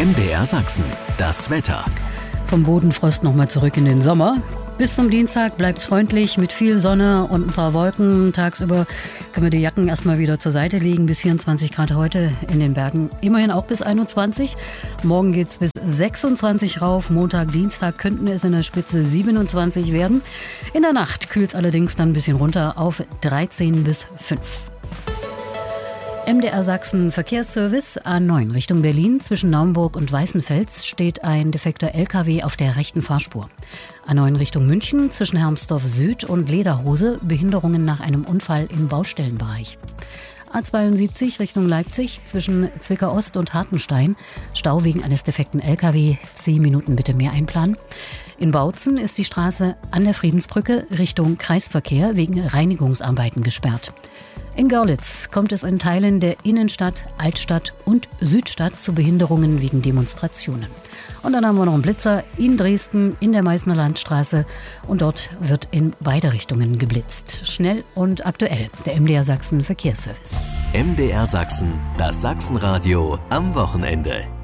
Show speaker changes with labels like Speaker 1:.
Speaker 1: MDR Sachsen, das Wetter.
Speaker 2: Vom Bodenfrost nochmal zurück in den Sommer. Bis zum Dienstag bleibt es freundlich mit viel Sonne und ein paar Wolken. Tagsüber können wir die Jacken erstmal wieder zur Seite legen. Bis 24 Grad heute in den Bergen. Immerhin auch bis 21. Morgen geht es bis 26 rauf. Montag, Dienstag könnten es in der Spitze 27 werden. In der Nacht kühlt es allerdings dann ein bisschen runter auf 13 bis 5. MDR Sachsen Verkehrsservice A9 Richtung Berlin. Zwischen Naumburg und Weißenfels steht ein defekter LKW auf der rechten Fahrspur. A9 Richtung München zwischen Hermsdorf Süd und Lederhose. Behinderungen nach einem Unfall im Baustellenbereich. A72 Richtung Leipzig zwischen Zwickau Ost und Hartenstein. Stau wegen eines defekten LKW. 10 Minuten bitte mehr einplanen. In Bautzen ist die Straße an der Friedensbrücke Richtung Kreisverkehr wegen Reinigungsarbeiten gesperrt. In Görlitz kommt es in Teilen der Innenstadt, Altstadt und Südstadt zu Behinderungen wegen Demonstrationen. Und dann haben wir noch einen Blitzer in Dresden in der Meißner Landstraße und dort wird in beide Richtungen geblitzt. Schnell und aktuell, der MDR Sachsen Verkehrsservice.
Speaker 1: MDR Sachsen, das Sachsenradio am Wochenende.